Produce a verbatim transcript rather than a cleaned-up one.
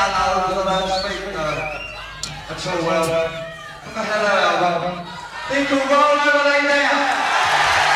hellos on our speak no. At all well. Put the hello album. Think of roll over like that.